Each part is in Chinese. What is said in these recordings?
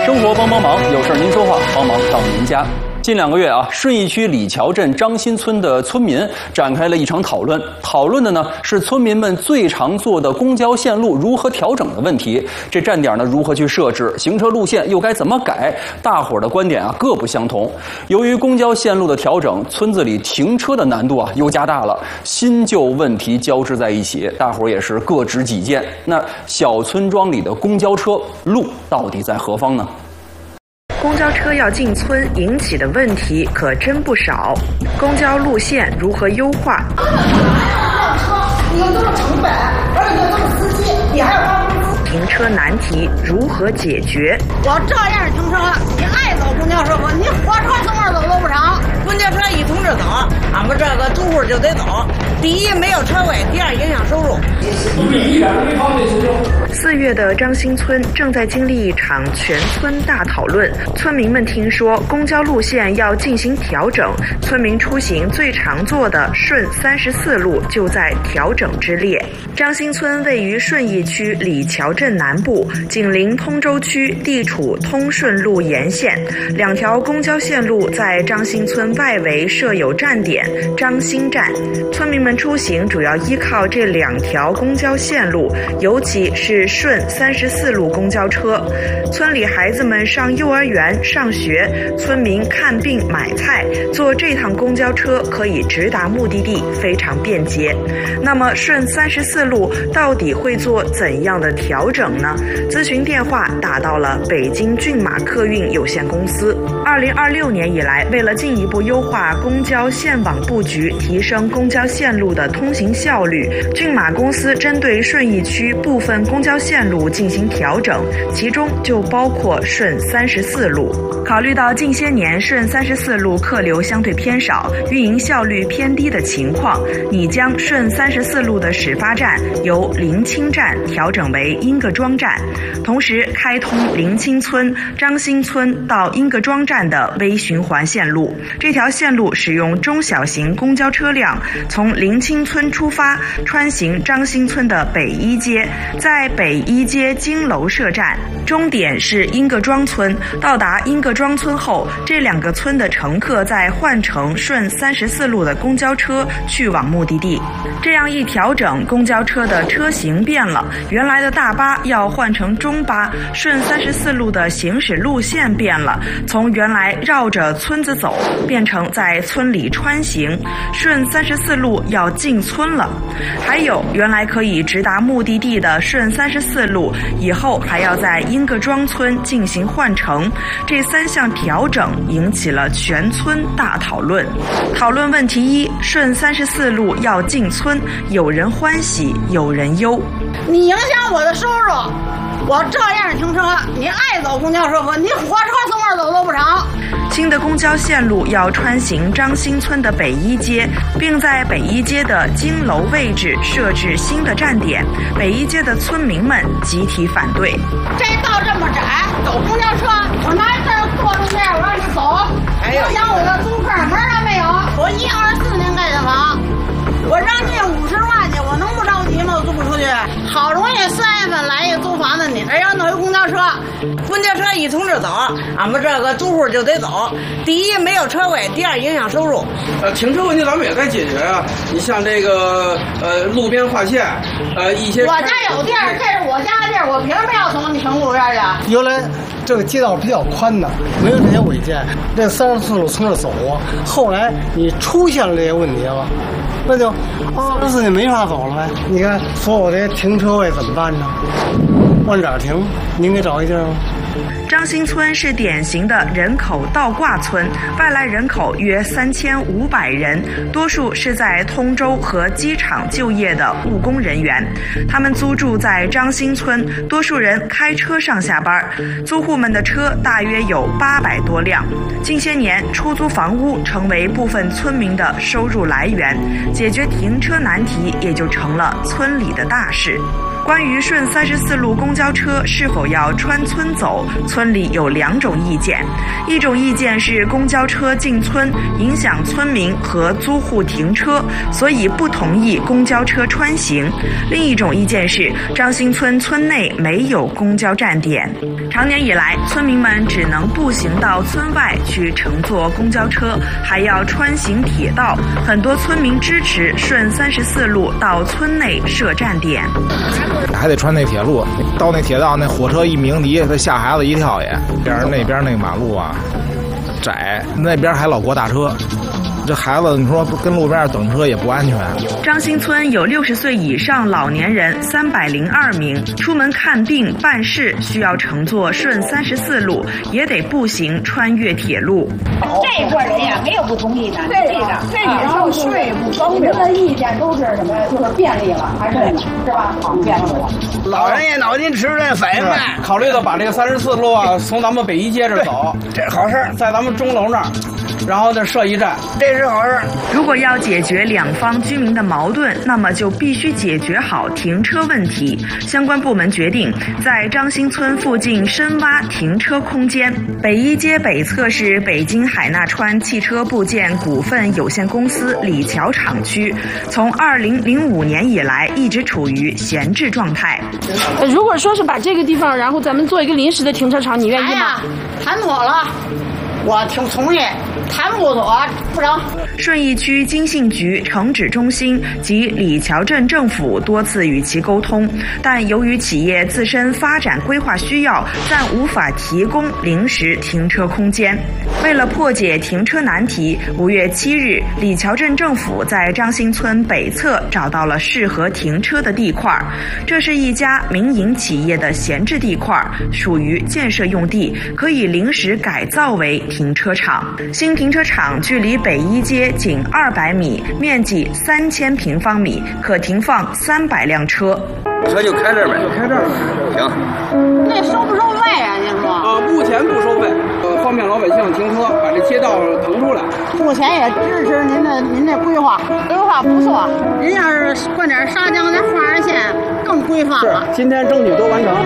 生活帮帮忙，有事您说话，帮忙到您家。近2个月啊，顺义区李桥镇张新村的村民展开了一场讨论。讨论的呢是村民们最常坐的公交线路如何调整的问题。这站点呢如何去设置，行车路线又该怎么改？大伙儿的观点啊各不相同。由于公交线路的调整，村子里停车的难度啊又加大了，新旧问题交织在一起，大伙儿也是各执己见。那小村庄里的公交车路到底在何方呢？ 公交车要进村引起的问题可真不少，公交路线如何优化？ 你都是成本，而且都是司机，你还要发工资。 停车难题如何解决？ 我照样停车，你爱走公交车不？你火车从哪走都不成。公交车一通知走，俺们这个住户就得走。第一，没有车位；第二，影响收入。 4月的张新村正在经历一场全村大讨论。村民们听说公交路线要进行调整，村民出行最常坐的顺34路就在调整之列。张新村位于顺义区李桥镇南部，紧邻通州区，地处通顺路沿线。2条公交线路在张新村外围设有站点张新站，村民们出行主要依靠这2条公交线路，尤其是顺34路公交车。村里孩子们上幼儿园、上学，村民看病、买菜，坐这趟公交车可以直达目的地，非常便捷。那么顺34路到底会做怎样的调整呢？咨询电话打到了北京骏马客运有限公司。2026年以来，为了进一步优化公交线网布局，提升公交线路的通行效率，骏马公司针对顺义区部分公交线路进行调整，其中就包括顺34路。考虑到近些年顺34路客流相对偏少，运营效率偏低的情况，拟将顺34路的始发站由临清站调整为英各庄站，同时开通临清村、张新村到英各庄站的微循环线路。这条线路使用中小型公交车辆从临清村出发，穿行张新村的北一街，在北一街金楼设站，终点是英各庄村。到达英各庄村后，这2个村的乘客再换乘顺34路的公交车去往目的地。这样一调整，公交车的车型变了，原来的大巴要换成中巴，顺34路的行驶路线变了，从原来绕着村子走变成在村里穿行，顺34路要进村了。还有原来可以直达目的地的顺34路，以后还要在英各庄村进行换乘。这3项调整引起了全村大讨论。讨论问题1：顺34路要进村，有人欢喜，有人忧。 你影响我的收入，我照样停车，你爱走公交车不？你火车从哪走都不成。 新的公交线路要穿行张新村的北一街，并在北一街的金楼位置设置新的站点。北一街的村民们集体反对。 这道这么窄，走公交车，我拿这儿坐中间，我让你走，影响我的租客门儿没有。我124年盖的房，我让进50万去，我能不着急吗？我租不出去。好容易3月份来一个租房的，你这要弄一公交车，公交车一通知走，俺们这个住户就得走。第一，没有车位；第二，影响收入。 停车问题咱们也该解决啊。你像这个路边划线，一些我家有地儿，这是我家的地儿，我凭什么要从你城路边去？ 原来这个街道比较宽的，没有这些违建，这34路从这走啊。后来你出现了这些问题了，那就34就没法走了呗。你看，所有这停车位怎么办呢？往哪儿停？您给找一地儿吗？ 张新村是典型的人口倒挂村，外来人口约3500人，多数是在通州和机场就业的务工人员。他们租住在张新村，多数人开车上下班，租户们的车大约有800多辆。近些年，出租房屋成为部分村民的收入来源，解决停车难题也就成了村里的大事。 关于顺34路公交车是否要穿村走，村里有2种意见。一种意见是公交车进村影响村民和租户停车，所以不同意公交车穿行。另一种意见是张新村村内没有公交站点，长年以来，村民们只能步行到村外去乘坐公交车，还要穿行铁道。很多村民支持顺34路到村内设站点。 还得穿那铁路，到那铁道，那火车一鸣笛，他吓孩子一跳也。那边那个马路啊窄，那边还老过大车，这孩子你说跟路边等车也不安全。 张新村有60岁以上老年人302名，出门看病办事需要乘坐顺34路，也得步行穿越铁路。 这块人呀，没有不同意的。这然后税不方便的意见都是什么？就是便利了，还是是吧？好便利了。 老人也脑筋迟钝，反应慢。 考虑到把这个34路啊，从咱们北一街这走， 这好事儿， 在咱们钟楼那儿，然后再设一站， 这是好事。 如果要解决2方居民的矛盾，那么就必须解决好停车问题。相关部门决定在张新村附近深挖停车空间。北一街北侧是北京海纳川汽车部件股份有限公司李桥厂区，从2005年以来一直处于闲置状态。 如果说是把这个地方，然后咱们做一个临时的停车场，你愿意吗？ 谈妥了。我挺同意，谈不妥不成。 顺义区经信局城址中心及李桥镇政府多次与其沟通，但由于企业自身发展规划需要，暂无法提供临时停车空间。为了破解停车难题，5月7日，李桥镇政府在张新村北侧找到了适合停车的地块。这是一家民营企业的闲置地块，属于建设用地，可以临时改造为停车场。新停车场距离北一街仅200米，面积3000平方米，可停放300辆车。 车就开这儿呗， 就开这儿呗。 行。 那收不收费啊？您说？ 目前不收费，方便老百姓停车，把这街道腾出来。 目前也支持您这规划不错。您要是灌点砂浆，再画上线，更规范了。 是，今天争取都完成。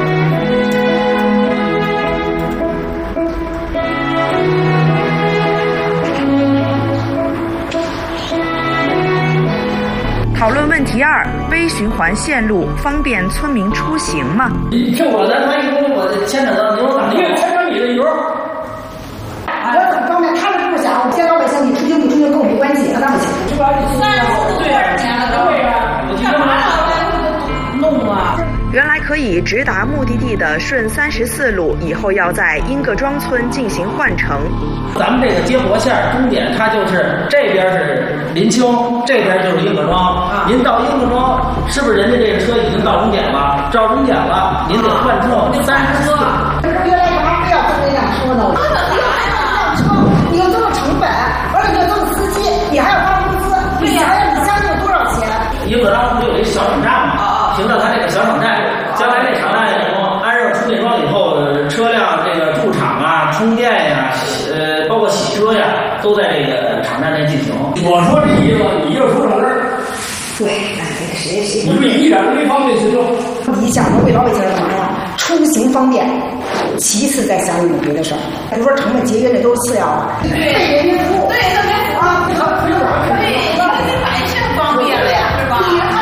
讨论问题2：微循环线路方便村民出行吗？ 你听我的，他一共我牵扯到牛打牛，牵扯你的牛。 我很方便，他们不想，先老百姓你出行不出行跟我没关系，那不行。 是吧？你对呀，对呀，我干嘛呢？弄啊！ 原来可以直达目的地的顺34路，以后要在英各庄村进行换乘。 咱们这个接驳线终点，它就是这边是临清，这边就是英各庄。您到英各庄，是不是人家这个车已经到终点了？到终点了，您得换乘34。 原来干嘛非要这么样说呢？你又这么成本，而且又这么司机，你还要发工资，你想想你将近多少钱？ 英各庄不是有一个小场站吗？停到它这个小场站，将来这场站以后安上充电桩以后，车辆这个驻场啊、充电呀、包括洗车呀，都在这个场站内进行。我说这意思，你就说成这儿。 对，谁？ 你不一点都没方便行动。 你想着为老百姓干嘛呀？出行方便，其次再想你们别的事儿。比如说成本节约，这都是次要的。 对，人民服务，对，特别服啊，可以，百姓方便了呀，是吧？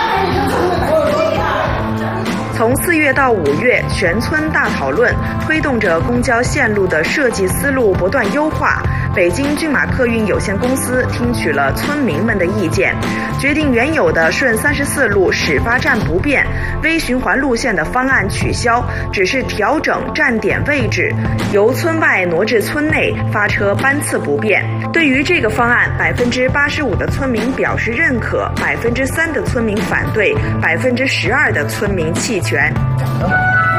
从4月到5月，全村大讨论，推动着公交线路的设计思路不断优化。北京骏马客运有限公司听取了村民们的意见，决定原有的顺34路始发站不变，微循环路线的方案取消，只是调整站点位置，由村外挪至村内，发车班次不变。对于这个方案，85%的村民表示认可，3%的村民反对，12%的村民弃权。